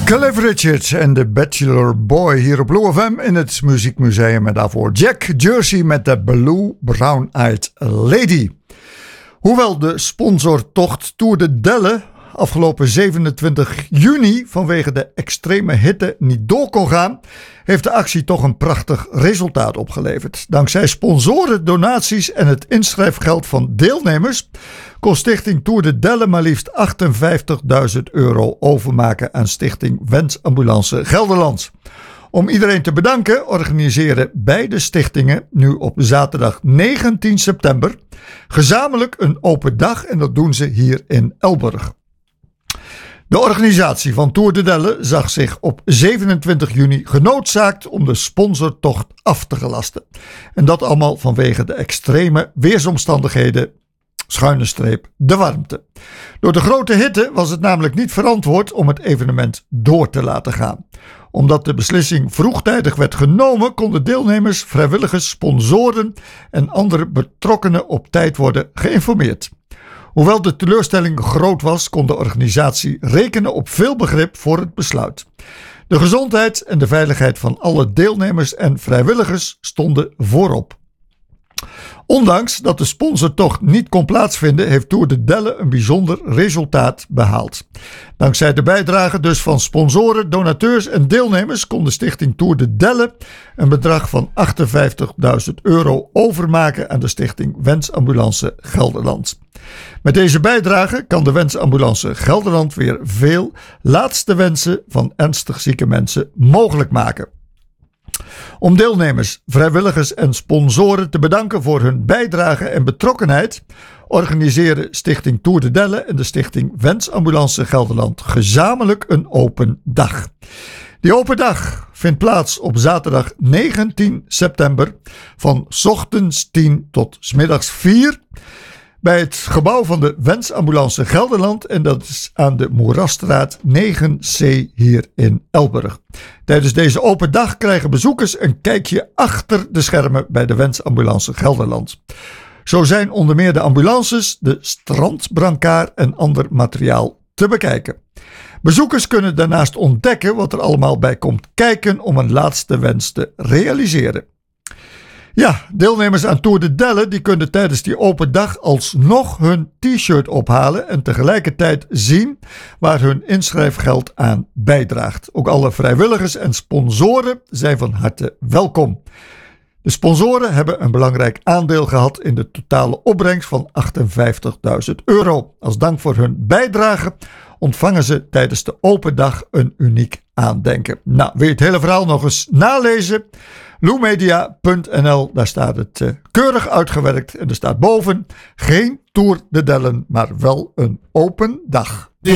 Cliff Richard en The Bachelor Boy hier op Blue FM in het Muziekmuseum. En daarvoor Jack Jersey met de Blue Brown Eyed Lady. Hoewel de sponsortocht Tour de Delle afgelopen 27 juni vanwege de extreme hitte niet door kon gaan, heeft de actie toch een prachtig resultaat opgeleverd. Dankzij sponsoren, donaties en het inschrijfgeld van deelnemers kon Stichting Tour de Delle maar liefst €58.000 overmaken aan Stichting Wensambulance Gelderland. Om iedereen te bedanken organiseren beide stichtingen nu op zaterdag 19 september gezamenlijk een open dag en dat doen ze hier in Elburg. De organisatie van Tour de Delle zag zich op 27 juni genoodzaakt om de sponsortocht af te gelasten. En dat allemaal vanwege de extreme weersomstandigheden, de warmte. Door de grote hitte was het namelijk niet verantwoord om het evenement door te laten gaan. Omdat de beslissing vroegtijdig werd genomen, konden deelnemers, vrijwilligers, sponsoren en andere betrokkenen op tijd worden geïnformeerd. Hoewel de teleurstelling groot was, kon de organisatie rekenen op veel begrip voor het besluit. De gezondheid en de veiligheid van alle deelnemers en vrijwilligers stonden voorop. Ondanks dat de sponsortocht niet kon plaatsvinden, heeft Tour de Delle een bijzonder resultaat behaald. Dankzij de bijdrage dus van sponsoren, donateurs en deelnemers kon de Stichting Tour de Delle een bedrag van €58.000 overmaken aan de Stichting Wensambulance Gelderland. Met deze bijdrage kan de Wensambulance Gelderland weer veel laatste wensen van ernstig zieke mensen mogelijk maken. Om deelnemers, vrijwilligers en sponsoren te bedanken voor hun bijdrage en betrokkenheid, organiseren Stichting Tour de Delle en de Stichting Wensambulance Gelderland gezamenlijk een open dag. Die open dag vindt plaats op zaterdag 19 september van 's ochtends 10 tot 's middags 4 bij het gebouw van de Wensambulance Gelderland en dat is aan de Moerasstraat 9C hier in Elburg. Tijdens deze open dag krijgen bezoekers een kijkje achter de schermen bij de Wensambulance Gelderland. Zo zijn onder meer de ambulances, de strandbrancard en ander materiaal te bekijken. Bezoekers kunnen daarnaast ontdekken wat er allemaal bij komt kijken om een laatste wens te realiseren. Ja, deelnemers aan Tour de Delle die kunnen tijdens die open dag alsnog hun t-shirt ophalen en tegelijkertijd zien waar hun inschrijfgeld aan bijdraagt. Ook alle vrijwilligers en sponsoren zijn van harte welkom. De sponsoren hebben een belangrijk aandeel gehad in de totale opbrengst van €58.000. Als dank voor hun bijdrage ontvangen ze tijdens de open dag een uniek aandenken. Nou, wil je het hele verhaal nog eens nalezen? Loemedia.nl, daar staat het keurig uitgewerkt en er staat boven geen Tour de Delle, maar wel een open dag.